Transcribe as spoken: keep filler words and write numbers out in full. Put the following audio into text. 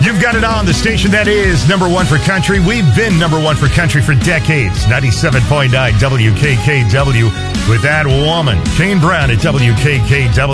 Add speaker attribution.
Speaker 1: You've got it on the station that is number one for country. We've been number one for country for decades. ninety-seven point nine W K K W with that woman, Kane Brown at W K K W.